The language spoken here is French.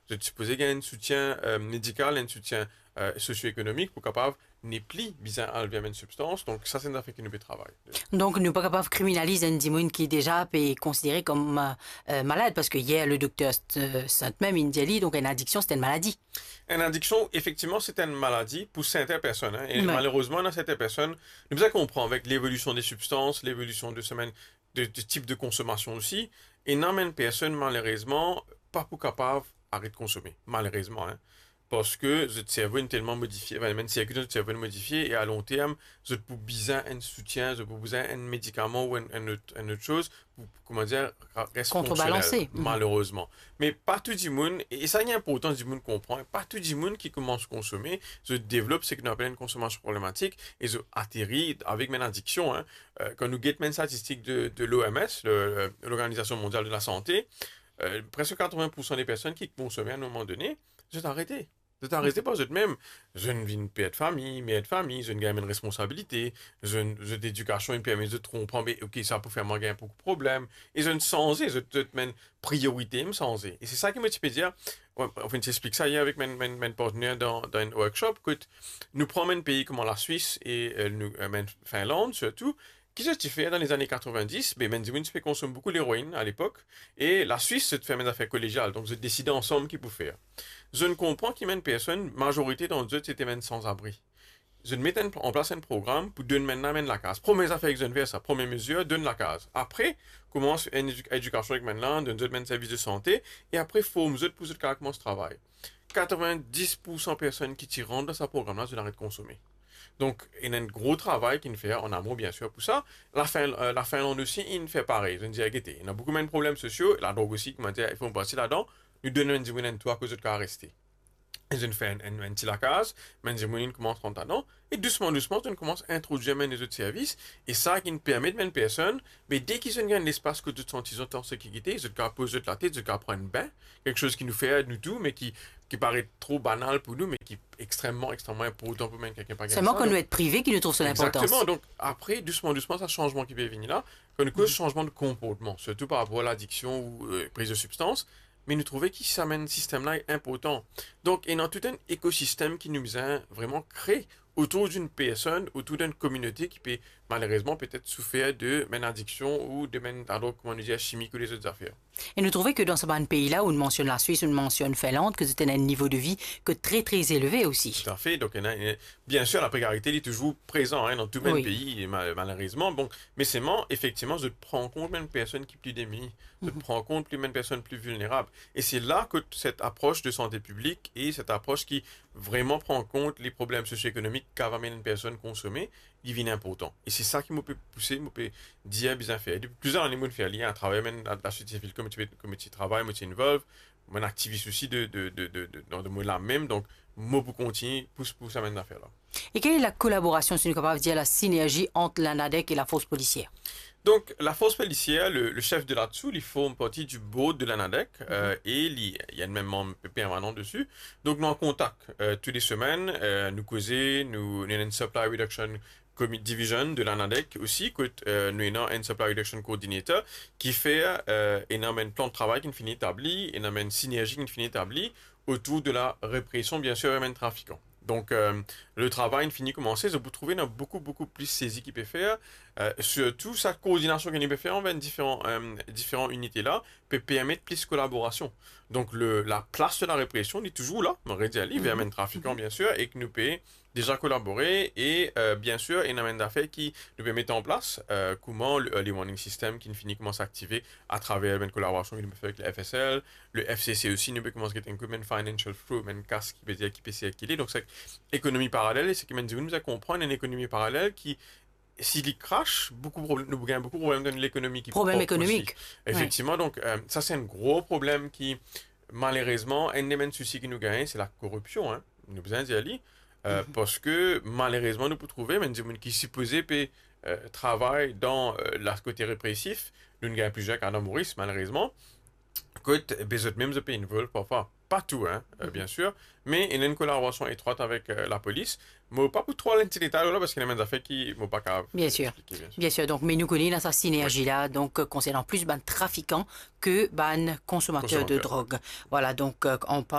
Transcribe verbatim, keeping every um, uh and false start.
Vous êtes supposé qu'il y ait un soutien euh, médical, un soutien euh, socio-économique pour capable n'est plus bien enlever une substance. Donc, ça, c'est une affaire qui nous fait travailler. Donc, nous ne pas capable de criminaliser un dimoun qui déjà est considéré comme euh, euh, malade parce que hier, le docteur Saint-Même, il dit donc une addiction, c'était une maladie. Une addiction, effectivement, c'est une maladie pour certaines personnes. Hein, et Ouais. malheureusement, dans certaines personnes, nous devons comprendre avec l'évolution des substances, l'évolution de semaines, de, de type de consommation aussi, énormément de personnes, malheureusement, pas pour capable d'arrêter de consommer. Malheureusement, hein. Parce que votre cerveau est tellement modifié, enfin, même si votre cerveau est modifié, et à long terme, vous avez besoin d'un soutien, vous avez besoin d'un médicament ou une autre, une autre chose pour, comment dire, rester Contrebalancer. malheureusement. Mais pas tout le monde, et ça y est important, du monde comprend, pas tout le monde qui commence à consommer, se développe ce qu'on appelle une consommation problématique, et se atterrit avec une addiction. Hein. Euh, quand nous guettons une statistique de, de l'O M S, l'Organisation mondiale de la santé, euh, presque quatre-vingts pour cent des personnes qui consommaient à un moment donné, sont arrêtées. Vous êtes arrêté par eux-mêmes. Je ne vis une père de famille, mère de famille, je ne gagne une responsabilité, je ne d'éducation, une permet de tromper, mais ok, ça peut faire moi gagner beaucoup de problèmes. Et je ne sens, je te mets priorité, me sens. Et c'est ça qui me dit dire, enfin, j'explique ça hier avec mes, mes, mes partenaires dans, dans un workshop, que nous prenons un pays comme la Suisse et euh, nous, euh, Finlande surtout, qui se fait dans les années quatre-vingt-dix, mais Benjamin se consomme beaucoup d'héroïne à l'époque, et la Suisse se fait des affaires collégiales, donc je décide ensemble qui peut faire. Je ne comprends qu'il y a une personne, majorité dans eux, c'était même sans-abri. Je mets en place un programme pour donner maintenant la case. Première affaire que je fais, ça, première mesure, donne la case. Après, commence une éducation avec maintenant, donne un service de santé, et après, forme eux pour comment commence le travail. quatre-vingt-dix pour cent de personnes qui tirent dans ce programme-là, je l'arrête de consommer. Donc, il y a un gros travail qu'il fait en amont, bien sûr, pour ça. La, fin, euh, la Finlande aussi, il fait pareil. Je dis, écoutez, il y a beaucoup de problèmes sociaux. La drogue aussi, comment dire, il faut passer là-dedans. Nous donnons un dimanche à cause de cas rester. Et je fais un, un, un petit lacage, mais je commence à rentrer dedans. Et doucement, doucement, je commence à introduire les autres services. Et ça qui nous permet de une personne, mais dès qu'ils ont l'espace que de sentir en sécurité, ils ont poser la tête, ils ont prendre un bain. Quelque chose qui nous fait nous tout, mais qui, qui paraît trop banal pour nous, mais qui est extrêmement, extrêmement important pour même quelqu'un pas C'est moi qu'on doit être privé qui nous trouve son importance. Exactement. Donc, après, doucement, doucement, ça changement qui peut venir là, qu'on a cause changement de comportement, surtout par rapport à l'addiction ou euh, prise de substance. Mais nous trouvons que ce système-là est important. Donc, il y a tout un écosystème qui nous a vraiment créé autour d'une personne, autour d'une communauté qui peut malheureusement peut-être souffrir de une addiction ou de une comment dire, chimique ou des autres affaires. Et nous trouvons que dans ce pays-là, où on mentionne la Suisse, on mentionne Finlande, que c'était un niveau de vie que très très élevé aussi. Tout à fait. Donc, bien sûr, la précarité est toujours présente hein, dans tout le oui. pays, malheureusement. Bon, mais c'est moi, effectivement, je prends en compte même une personne qui est plus démunie. Je mm-hmm. prends en compte même une personne plus vulnérable. Et c'est là que cette approche de santé publique et cette approche qui vraiment prend en compte les problèmes socio-économiques qu'avait une personne consommée, il devient important. Et c'est ça qui me peut pousser, me peut dire bien faire. Depuis plusieurs années, je fais lien à travailler même à la société civile, comme tu travailles, moi tu involve, mon activiste aussi de de de de de, de, de là même, donc moi pour continuer, pousse pour ça maintenant faire là. Et quelle est la collaboration, si nous sommes capables de dire la synergie entre l'ANADEC et la force policière? Donc, la force policière, le, le chef de là-dessous, il forme partie du board de l'ANADEC mm-hmm. euh, et il, il y a même membre permanent dessus. Donc, nous en contact euh, toutes les semaines, euh, nous causer, nous, nous avons une supply reduction division de l'ANADEC aussi, que euh, nous avons un supply reduction coordinator qui fait euh, énormément de plans de travail qui finit établi, énormément de synergie qui finit établi autour de la répression, bien sûr, des trafiquants. Donc, euh, le travail finit commencer, vous trouvez beaucoup, beaucoup plus saisi qu'il peut faire. Euh, surtout, sa coordination qu'il peut faire envers différentes euh, différentes unités-là peut permettre plus de collaboration. Donc, le, la place de la répression est toujours là, on aurait dit aller vers les trafiquants, bien sûr, et que nous pouvons déjà collaborer. Et euh, bien sûr, il y a un d'affaires qui nous peut mettre en place euh, comment le, les warning systems qui finit commence à activer à travers une collaboration qu'il peut faire avec le F S L. Le F C C aussi, nous peut commencer à avoir un financial flow, un casque qui peut dire qui peut circuler. Donc, c'est économie parallèle, et c'est que nous à comprendre une économie parallèle qui, s'il y crache, beaucoup nous gagnons beaucoup de problèmes dans l'économie. Qui problème économique. Aussi. Effectivement, ouais. donc euh, ça c'est un gros problème qui, malheureusement, un des soucis qui nous gagne, c'est la corruption. Hein. Nous avons besoin d'y aller. Euh, mm-hmm. Parce que, malheureusement, nous pouvons trouver, même des gens qui supposés euh, travaillent dans euh, le côté répressif, nous ne gagnons plus qu'à Maurice, malheureusement. Écoute, les même pays ne veulent parfois. Pas tout, hein, euh, mm-hmm. bien sûr, mais il y a une collaboration étroite avec euh, la police. Mais pas pour trop l'intérieur là, parce qu'il y a des affaires qui ne pas capable. Bien sûr, bien sûr. Bien sûr. Donc, mais nous connaissons dans sa synergie-là, oui. donc, euh, concernant plus ben, trafiquants que ben, consommateurs Consommateur. de drogue. Voilà, donc, euh, on parle